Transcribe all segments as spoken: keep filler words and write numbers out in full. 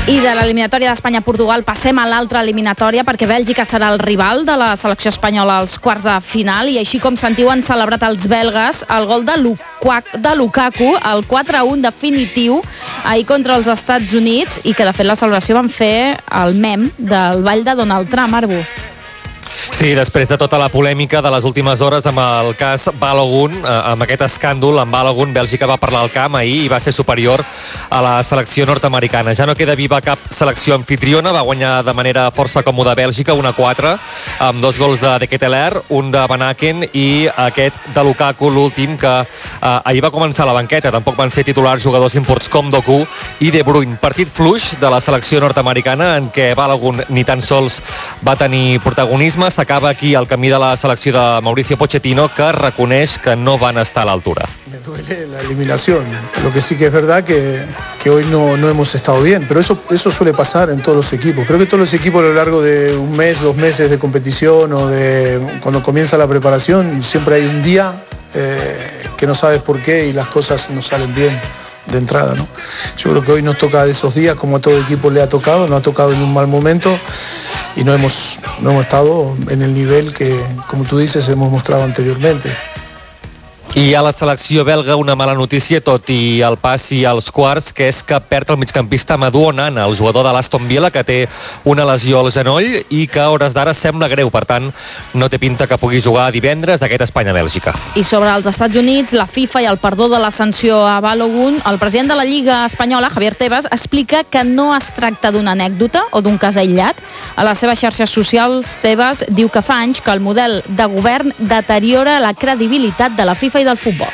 I de l'eliminatòria d'Espanya-Portugal passem a l'altra eliminatòria, perquè Bèlgica serà el rival de la selecció espanyola als quarts de final, i així com sentiu han celebrat els belgues el gol de, de Lukaku, el quatre a un definitiu ahir contra els Estats Units, i que de fet la celebració van fer el mem del ball de Donald Trump, Arbu. Sí, després de tota la polèmica de les últimes hores amb el cas Balogun, amb aquest escàndol amb Balogun, Bèlgica va parlar al camp ahir i va ser superior a la selecció nord-americana. Ja no queda viva cap selecció anfitriona, va guanyar de manera força còmoda Bèlgica, un a quatre, amb dos gols de De Ketelaere, un de Van Aken i aquest de Lukaku, l'últim, que eh, ahir va començar a la banqueta. Tampoc van ser titulars jugadors imports com Doku i De Bruyne. Partit fluix de la selecció nord-americana en què Balogun ni tan sols va tenir protagonisme. S'acaba aquí el camí de la selecció de Mauricio Pochettino, que reconeix que no van estar a l'altura. Me duele la eliminación. Lo que sí que es verdad que, que hoy no, no hemos estado bien, pero eso, eso suele pasar en todos los equipos. Creo que todos los equipos a lo largo de un mes, dos meses de competición o de cuando comienza la preparación, siempre hay un día eh, que no sabes por qué y las cosas no salen bien de entrada, ¿no? Yo creo que hoy nos toca de esos días, como a todo equipo le ha tocado, no ha tocado en un mal momento y no hemos, no hemos estado en el nivel que, como tú dices, hemos mostrado anteriormente. I a la selecció belga una mala notícia, tot i el passi als quarts, que és que perd el migcampista Amadou Onana, el jugador de l'Aston Villa, que té una lesió al genoll i que a hores d'ara sembla greu. Per tant, no té pinta que pugui jugar divendres aquest Espanya-Bèlgica. I sobre els Estats Units, la FIFA i el perdó de la sanció a Balogun, el president de la Lliga Espanyola, Javier Tebas, explica que no es tracta d'una anècdota o d'un cas aïllat. A les seves xarxes socials, Tebas diu que fa anys que el model de govern deteriora la credibilitat de la FIFA i del futbol.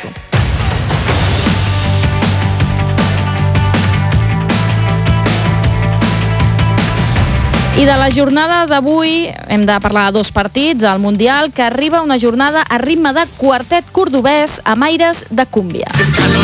I de la jornada d'avui hem de parlar de dos partits al Mundial, que arriba una jornada a ritme de quartet cordobès amb aires de cúmbia.